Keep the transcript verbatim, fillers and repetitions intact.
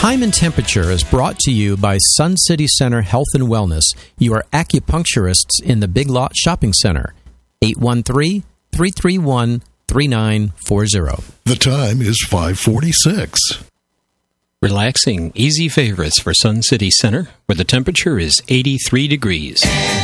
Time and Temperature is brought to you by Sun City Center Health and Wellness. You are acupuncturists in the Big Lot Shopping Center. eight one three, three three one, three nine four zero. The time is five forty-six. Relaxing, easy favorites for Sun City Center, where the temperature is eighty-three degrees.